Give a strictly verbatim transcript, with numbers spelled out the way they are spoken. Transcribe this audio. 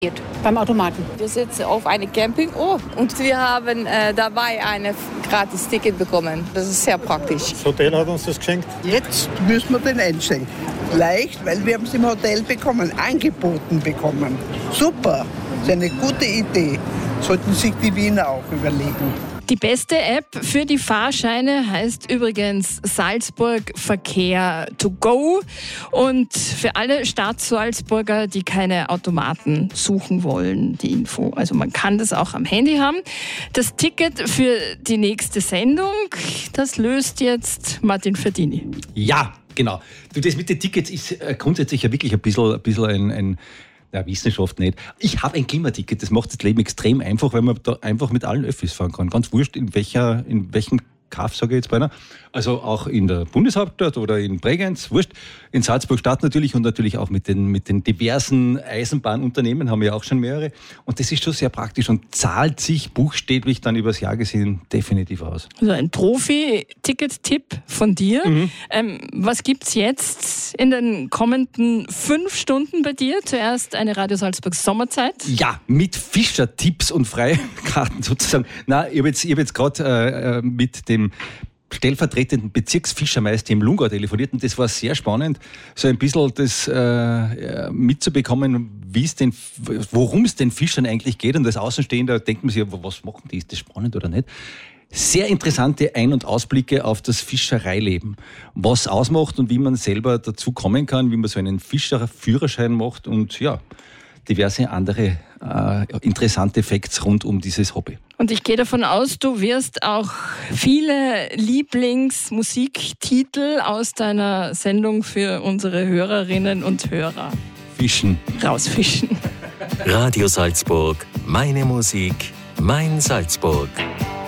Beim Automaten. Wir sitzen auf einem Camping oh, und wir haben äh, dabei ein gratis Ticket bekommen. Das ist sehr praktisch. Das Hotel hat uns das geschenkt. Jetzt müssen wir den einstellen. Leicht, weil wir haben es im Hotel bekommen, angeboten bekommen. Super, das ist eine gute Idee. Sollten sich die Wiener auch überlegen. Die beste App für die Fahrscheine heißt übrigens Salzburg Verkehr to go. Und für alle Stadt-Salzburger, die keine Automaten suchen wollen, die Info. Also man kann das auch am Handy haben. Das Ticket für die nächste Sendung, das löst jetzt Martin Ferdini. Ja, genau. Du, das mit den Tickets ist grundsätzlich ja wirklich ein bisschen, ein bisschen ein... ein Ja, Wissenschaft nicht. Ich habe ein Klimaticket, das macht das Leben extrem einfach, weil man da einfach mit allen Öffis fahren kann. Ganz wurscht, in welcher, in welchem Kaff, sage ich jetzt beinahe. Also auch in der Bundeshauptstadt oder in Bregenz, wurscht. In Salzburg-Stadt natürlich und natürlich auch mit den, mit den diversen Eisenbahnunternehmen, haben wir ja auch schon mehrere. Und das ist schon sehr praktisch und zahlt sich buchstäblich dann übers Jahr gesehen definitiv aus. Also ein Profi-Ticket-Tipp von dir. Mhm. Ähm, was gibt's jetzt in den kommenden fünf Stunden bei dir? Zuerst eine Radio Salzburg Sommerzeit. Ja, mit Fischer-Tipps und Freikarten sozusagen. Na, ich habe jetzt, ich hab jetzt gerade äh, mit dem stellvertretenden Bezirksfischermeister im Lungau telefoniert und das war sehr spannend, so ein bisschen das äh, mitzubekommen, wie es denn, worum es den Fischern eigentlich geht. Und als Außenstehender denkt man sich, was machen die, ist das spannend oder nicht? Sehr interessante Ein- und Ausblicke auf das Fischereileben. Was ausmacht und wie man selber dazu kommen kann, wie man so einen Fischerführerschein macht und ja, diverse andere äh, interessante Facts rund um dieses Hobby. Und ich gehe davon aus, du wirst auch viele Lieblingsmusiktitel aus deiner Sendung für unsere Hörerinnen und Hörer Fischen. rausfischen. Radio Salzburg, meine Musik, mein Salzburg.